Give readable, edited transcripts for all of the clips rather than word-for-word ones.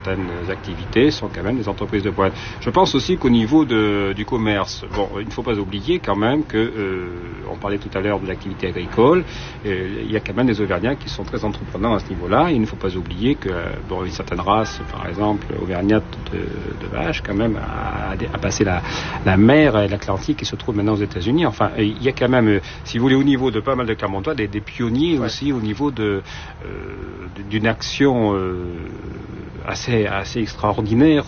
Certaines activités sont quand même des entreprises de pointe. Je pense aussi qu'au niveau du commerce, il ne faut pas oublier quand même que, on parlait tout à l'heure de l'activité agricole, il y a quand même des Auvergnats qui sont très entreprenants à ce niveau-là. Il ne faut pas oublier que, une certaine race, par exemple, auvergnate de vaches, quand même, a passé la mer et l'Atlantique qui se trouve maintenant aux États-Unis. Enfin, il y a quand même, si vous voulez, au niveau de pas mal de Clermontois, des pionniers aussi au niveau d'une action assez extraordinaire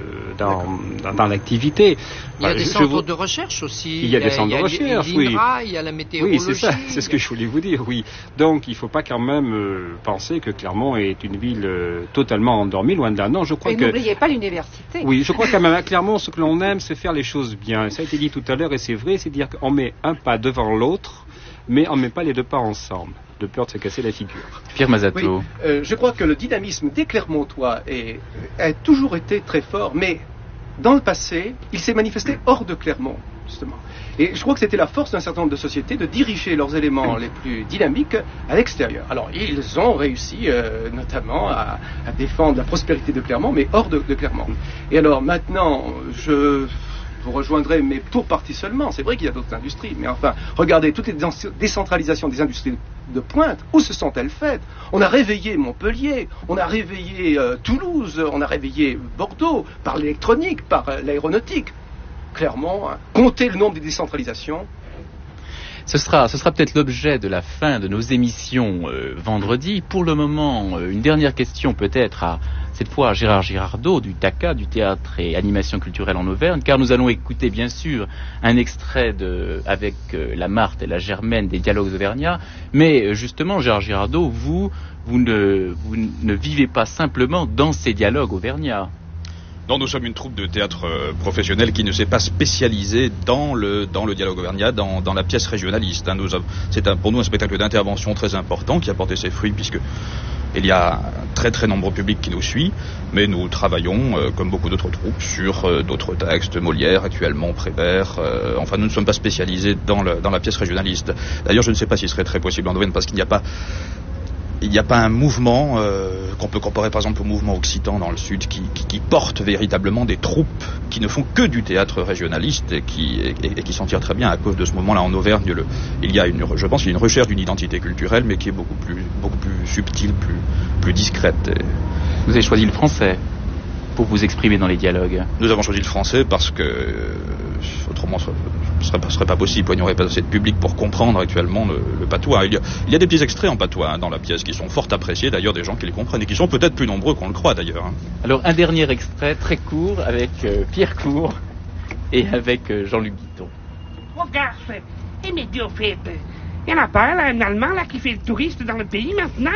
dans l'activité. Il y a des centres de recherche aussi. Il y a des centres de recherche, oui. Il y a la météorologie. Oui, c'est ça, c'est ce que je voulais vous dire, oui. Donc, il ne faut pas quand même penser que Clermont est une ville totalement endormie, loin de là. Non, je crois que... n'oubliez pas l'université. Oui, je crois quand même à Clermont, ce que l'on aime, c'est faire les choses bien. Ça a été dit tout à l'heure, et c'est vrai, c'est dire qu'on met un pas devant l'autre, mais on ne met pas les deux pas ensemble, de peur de se casser la figure. Pierre Mazzato. Oui, je crois que le dynamisme des Clermontois a toujours été très fort, mais dans le passé, il s'est manifesté hors de Clermont, justement. Et je crois que c'était la force d'un certain nombre de sociétés de diriger leurs éléments les plus dynamiques à l'extérieur. Alors, ils ont réussi notamment à défendre la prospérité de Clermont, mais hors de Clermont. Et alors maintenant, je vous rejoindrai, mais pour partie seulement. C'est vrai qu'il y a d'autres industries, mais enfin, regardez, toutes les décentralisations des industries de pointe, où se sont-elles faites? On a réveillé Montpellier, on a réveillé Toulouse, on a réveillé Bordeaux, par l'électronique, par l'aéronautique. Clairement, comptez le nombre des décentralisations. Ce sera peut-être l'objet de la fin de nos émissions vendredi. Pour le moment, une dernière question peut-être cette fois à Gérard Girardot du TACA, du Théâtre et Animation Culturelle en Auvergne, car nous allons écouter bien sûr un extrait avec la Marthe et la Germaine des dialogues auvergnats. Mais justement, Gérard Girardot, vous ne vivez pas simplement dans ces dialogues auvergnats. Non, nous sommes une troupe de théâtre professionnel qui ne s'est pas spécialisée dans le dialogue auvergnat, dans la pièce régionaliste. C'est pour nous un spectacle d'intervention très important qui a porté ses fruits puisque il y a un très très nombreux public qui nous suit, mais nous travaillons, comme beaucoup d'autres troupes, sur d'autres textes, Molière actuellement, Prévert. Enfin, nous ne sommes pas spécialisés dans la pièce régionaliste. D'ailleurs, je ne sais pas s'il serait très possible en Auvergne parce qu'il n'y a pas un mouvement qu'on peut comparer par exemple au mouvement occitan dans le sud qui porte véritablement des troupes qui ne font que du théâtre régionaliste et qui s'en tirent très bien. À cause de ce mouvement-là en Auvergne, je pense qu'il y a une recherche d'une identité culturelle mais qui est beaucoup plus subtile, plus discrète. Vous avez choisi le français pour vous exprimer dans les dialogues. Nous avons choisi le français parce que autrement ce serait pas possible, il n'y aurait pas assez de public pour comprendre actuellement le patois. Il y a des petits extraits en patois dans la pièce qui sont fort appréciés d'ailleurs des gens qui les comprennent et qui sont peut-être plus nombreux qu'on le croit d'ailleurs. Alors un dernier extrait très court avec Pierre Cour et avec Jean-Luc Guiton. Regarde, mais Dieu fait, il y en a pas là, un Allemand là qui fait le touriste dans le pays maintenant.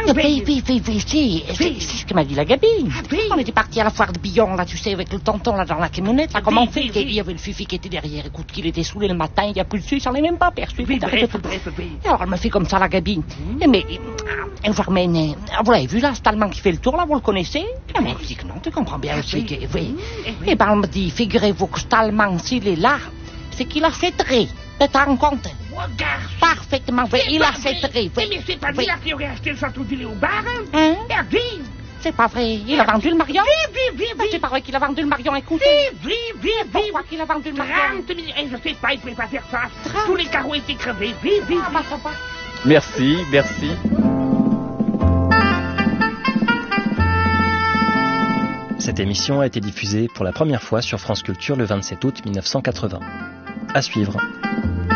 C'est ce que m'a dit la Gabi. On était partis à la foire de Billon, là, tu sais, avec le tonton, là, dans la camionnette, là, comment on fait? Il y avait le fufi qui était derrière, écoute, qu'il était saoulé le matin, il y a plus dessus, il s'en est même pas aperçu. Bref. Alors, elle me fait comme ça, la Gabi. Mais, Germaine, vous l'avez vu, là, cet Allemand qui fait le tour, là, vous le connaissez? Mais je dis que non, tu comprends bien aussi que, oui. Et ben, elle me dit, figurez-vous que cet Allemand, s'il est là, c'est qu'il achèterait. Tu te rends compte? Parfaitement, oui, il achèterait. Mais c'est pas lui là qui aurait acheté le château du Léopard, hein? Perdu. C'est pas vrai, il a vendu le Marion? Oui. C'est pas vrai qu'il a vendu le Marion, écoutez. Oui. Pourquoi qu'il a vendu le Marion? 30 000, et je sais pas, il pouvait pas faire ça. Tous les carreaux étaient crevés, oui. Ça va. Merci. Cette émission a été diffusée pour la première fois sur France Culture le 27 août 1980. À suivre.